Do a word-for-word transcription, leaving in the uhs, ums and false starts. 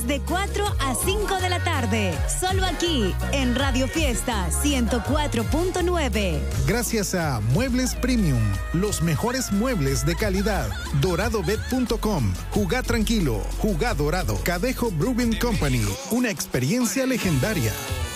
De cuatro a cinco de la tarde, solo aquí en Radio Fiesta ciento cuatro punto nueve. Gracias a Muebles Premium, los mejores muebles de calidad. dorado bet punto com. Jugá tranquilo, jugá dorado. Cadejo Brewing Company, una experiencia legendaria.